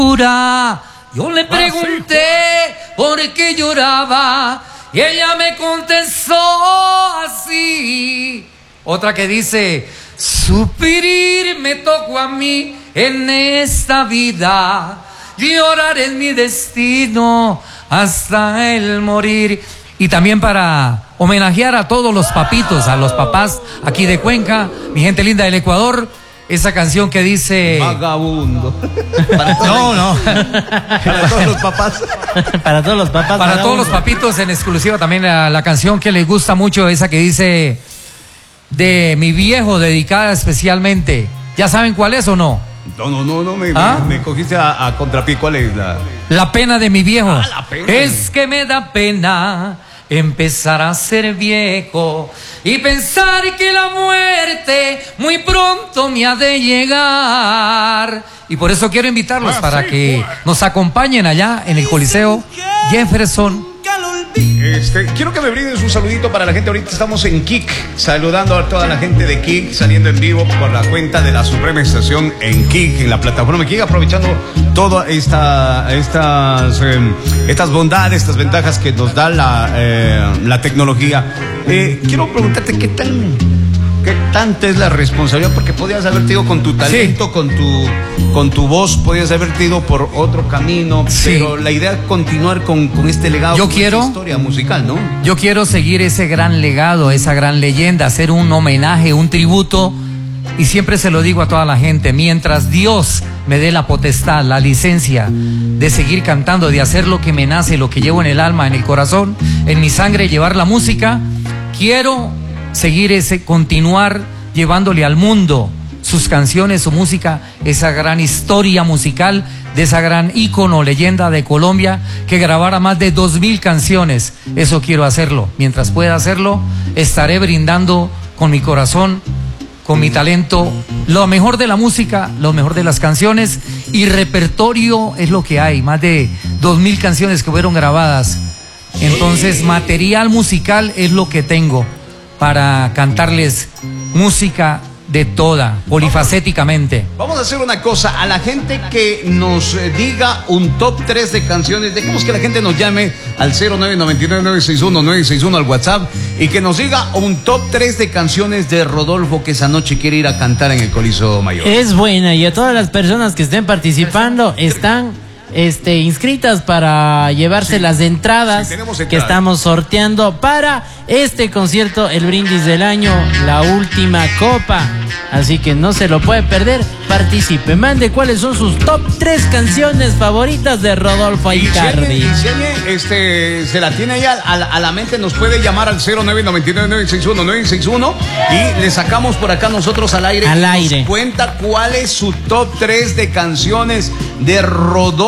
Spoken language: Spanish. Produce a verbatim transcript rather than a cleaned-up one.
Yo le pregunté por qué lloraba y ella me contestó así. Otra que dice: sufrir me tocó a mí en esta vida, llorar es mi destino hasta el morir. Y también para homenajear a todos los papitos, a los papás aquí de Cuenca, mi gente linda del Ecuador, esa canción que dice... Vagabundo. Para no, no. Para todos los papás. Para todos los papás. Para vagabundo. todos los papitos, en exclusiva también la, la canción que les gusta mucho, esa que dice de mi viejo, dedicada especialmente. ¿Ya saben cuál es o no? No, no, no, no, me, ¿Ah? me, me cogiste a, a contrapié. ¿Cuál es la...? La pena de mi viejo. Ah, la pena. Es que me da pena empezar a ser viejo y pensar que la muerte muy pronto me ha de llegar. Y por eso quiero invitarlos para que nos acompañen allá en el Coliseo Jefferson. Este, quiero que me brindes un saludito para la gente. Ahorita estamos en Kik, saludando a toda la gente de Kik, saliendo en vivo por la cuenta de la Suprema Estación en Kik, en la plataforma Kik, aprovechando todas esta, estas, eh, estas bondades, estas ventajas que nos da la, eh, la tecnología. Eh, quiero preguntarte qué tan... ¿Qué tanta es la responsabilidad? Porque podías haberte ido con tu talento, sí, con tu con tu voz, podías haberte ido por otro camino, sí, pero la idea es continuar con, con este legado, yo con quiero, esta historia musical, ¿no? Yo quiero seguir ese gran legado, esa gran leyenda, hacer un homenaje, un tributo, y siempre se lo digo a toda la gente, mientras Dios me dé la potestad, la licencia de seguir cantando, de hacer lo que me nace, lo que llevo en el alma, en el corazón, en mi sangre, llevar la música, quiero seguir ese, continuar llevándole al mundo sus canciones, su música, esa gran historia musical de esa gran ícono, leyenda de Colombia, que grabara más de dos mil canciones. Eso quiero hacerlo. Mientras pueda hacerlo, estaré brindando con mi corazón, con mi talento, lo mejor de la música, lo mejor de las canciones, y repertorio es lo que hay, más de dos mil canciones que fueron grabadas. Entonces, material musical es lo que tengo para cantarles música de toda, polifacéticamente. Vamos a hacer una cosa, a la gente que nos eh, diga un top tres de canciones, dejemos que la gente nos llame al cero nueve nueve nueve, nueve seis uno, nueve seis uno al WhatsApp, y que nos diga un top tres de canciones de Rodolfo que esa noche quiere ir a cantar en el Coliseo Mayor. Es buena, y a todas las personas que estén participando están este, inscritas para llevarse, sí, las entradas, sí, entrada, que estamos sorteando para este concierto, el brindis del año, la última copa. Así que no se lo puede perder. Participe, mande cuáles son sus top tres canciones favoritas de Rodolfo Aicardi. Y si alguien este, se la tiene ya a la, a la mente, nos puede llamar al cero nueve nueve nueve, nueve seis uno, nueve seis uno y le sacamos por acá nosotros al aire. Al y aire. Nos cuenta cuál es su top tres de canciones de Rodolfo